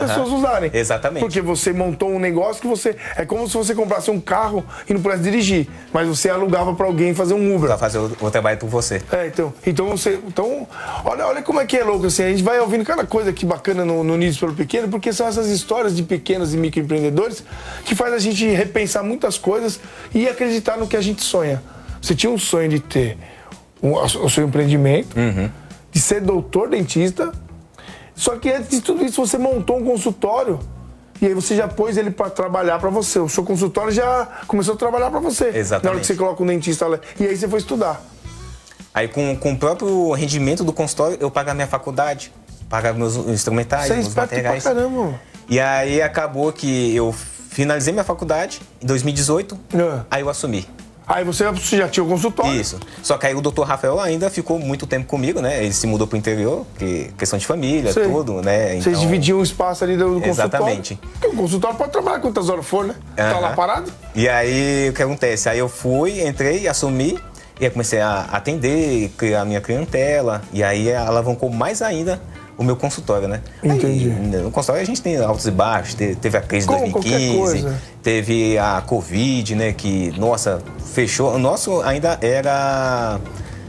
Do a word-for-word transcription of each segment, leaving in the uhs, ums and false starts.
pessoas usarem. Exatamente. Porque você montou um negócio que você... É como se você comprasse um carro e não pudesse dirigir, mas você alugava para alguém fazer um Uber. Pra fazer o, o trabalho por você. É, então, então você... Então, olha, olha como é que é louco, assim, a gente vai ouvindo cada coisa aqui bacana no, no Unidos pelo Pequeno, porque são essas histórias de pequenos e microempreendedores que faz a gente repensar muitas coisas e acreditar no que a gente sonha. Você tinha um sonho de ter um, o seu empreendimento, uhum. de ser doutor dentista, só que antes de tudo isso você montou um consultório e aí você já pôs ele para trabalhar para você. O seu consultório já começou a trabalhar para você. Exatamente. Na hora que você coloca um dentista lá. E aí você foi estudar. Aí com, com o próprio rendimento do consultório, eu pagava minha faculdade, pagava meus instrumentais, você é meus esperto materiais. Pra caramba. E aí acabou que eu finalizei minha faculdade em dois mil e dezoito, é. aí eu assumi. Aí você já tinha o consultório. Isso. Só que aí o doutor Rafael ainda ficou muito tempo comigo, né? Ele se mudou pro interior, que questão de família, Sei. tudo, né? Então... Vocês dividiam o espaço ali do consultório. Exatamente. Porque o consultório pode trabalhar quantas horas for, né? Uhum. Tá lá parado. E aí, o que acontece? Aí eu fui, entrei, assumi, e aí comecei a atender, criar a minha clientela, e aí alavancou mais ainda o meu consultório, né? Entendi. Aí, no consultório a gente tem altos e baixos, teve a crise de dois mil e quinze, teve a Covid, né? Que, nossa, fechou. O nosso ainda era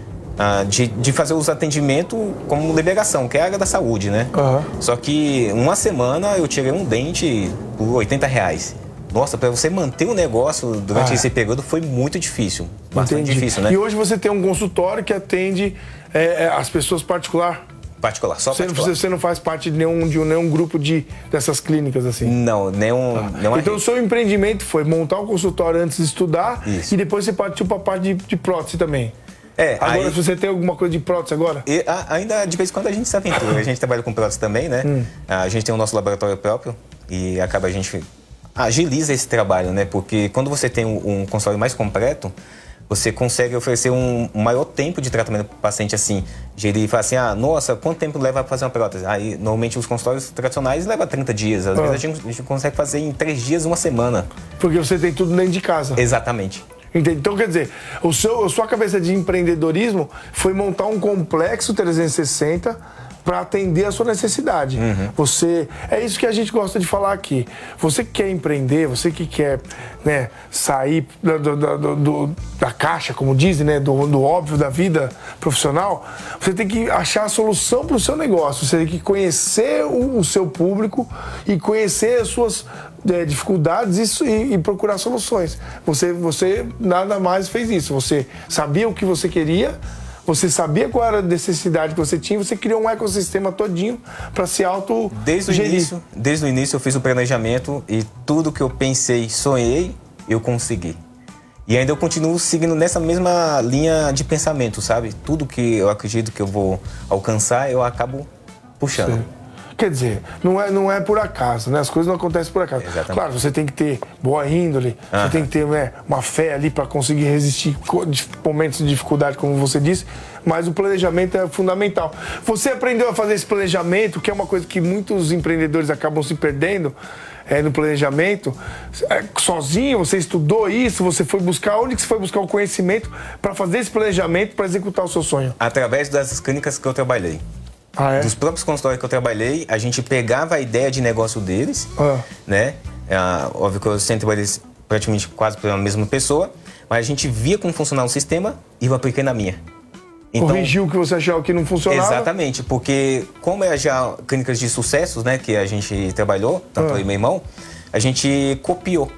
ah, de, de fazer os atendimentos como liberação, que é a área da saúde, né? Uhum. Só que uma semana eu tirei um dente por oitenta reais. Nossa, para você manter o negócio durante ah, esse período foi muito difícil. Bastante entendi. difícil, né? E hoje você tem um consultório que atende é, as pessoas particulares? Particular, só você, particular. Você não faz parte de nenhum, de nenhum grupo de, dessas clínicas assim? Não, nenhum... Tá. nenhuma então o seu empreendimento foi montar um consultório antes de estudar. Isso. E depois você partiu para a parte de, de prótese também. É, agora, aí, você tem alguma coisa de prótese agora? E, a, ainda de vez em quando a gente se aventura. A gente trabalha com prótese também, né? Hum. A gente tem o nosso laboratório próprio e acaba a gente agiliza esse trabalho, né? Porque quando você tem um, um consultório mais completo, você consegue oferecer um, um maior tempo de tratamento para o paciente, assim. De ele falar assim, ah, nossa, quanto tempo leva para fazer uma prótese? Aí, normalmente, os consultórios tradicionais levam trinta dias. Às ah. vezes, a gente, a gente consegue fazer em três dias, uma semana. Porque você tem tudo dentro de casa. Exatamente. Entende? Então, quer dizer, o seu, a sua cabeça de empreendedorismo foi montar um complexo trezentos e sessenta para atender a sua necessidade. Uhum. Você, é isso que a gente gosta de falar aqui. Você que quer empreender, você que quer, né, sair do, do, do, do, da caixa, como dizem, né, do, do óbvio da vida profissional, você tem que achar a solução para o seu negócio. Você tem que conhecer o, o seu público e conhecer as suas é, dificuldades e, e procurar soluções. Você, você nada mais fez isso. Você sabia o que você queria. Você sabia qual era a necessidade que você tinha, você criou um ecossistema todinho para se auto desde o início, desde o início eu fiz o planejamento e tudo que eu pensei, sonhei, eu consegui. E ainda eu continuo seguindo nessa mesma linha de pensamento, sabe? Tudo que eu acredito que eu vou alcançar, eu acabo puxando. Sim. Quer dizer, não é, não é por acaso, né? As coisas não acontecem por acaso. Exatamente. Claro, você tem que ter boa índole, uh-huh. você tem que ter, né, uma fé ali para conseguir resistir momentos de dificuldade, como você disse, mas o planejamento é fundamental. Você aprendeu a fazer esse planejamento, que é uma coisa que muitos empreendedores acabam se perdendo é, no planejamento. É, sozinho, você estudou isso, você foi buscar, onde que você foi buscar o conhecimento para fazer esse planejamento, para executar o seu sonho? Através das clínicas que eu trabalhei. Ah, é? Dos próprios consultórios que eu trabalhei, a gente pegava a ideia de negócio deles, ah. né? É, óbvio que eu sempre trabalhei praticamente quase pela mesma pessoa, mas a gente via como funcionava o sistema e eu apliquei na minha. Então, corrigiu o que você achava que não funcionava? Exatamente, porque como é já clínicas de sucessos, né, que a gente trabalhou, tanto ah. eu e meu irmão, a gente copiou,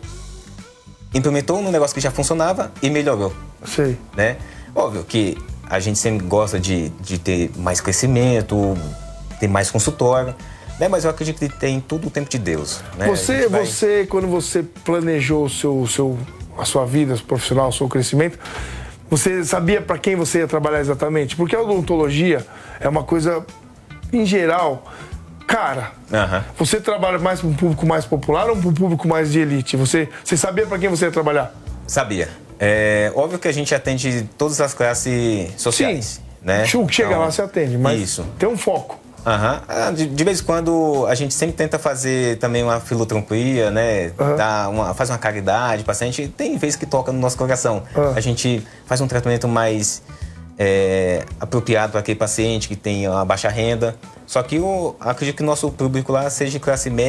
implementou num negócio que já funcionava e melhorou. Sei. Né? Óbvio que a gente sempre gosta de, de ter mais crescimento, ter mais consultório, né? Mas eu acredito que tem tudo o tempo de Deus. Né? Você, vai... você, quando você planejou o seu, seu, a sua vida profissional, o seu crescimento, você sabia para quem você ia trabalhar exatamente? Porque a odontologia é uma coisa, em geral, cara. Uhum. Você trabalha mais para um público mais popular ou para um público mais de elite? Você, você sabia para quem você ia trabalhar? Sabia. É óbvio que a gente atende todas as classes sociais. Sim. Né? O que chega então, lá você atende, mas isso. Tem um foco. Uhum. De, de vez em quando a gente sempre tenta fazer também uma filotropia, né? Uhum. Dar uma, faz uma caridade, paciente. Tem vezes que toca no nosso coração. Uhum. A gente faz um tratamento mais é, apropriado para aquele paciente que tem uma baixa renda. Só que eu acredito que o nosso público lá seja de classe média.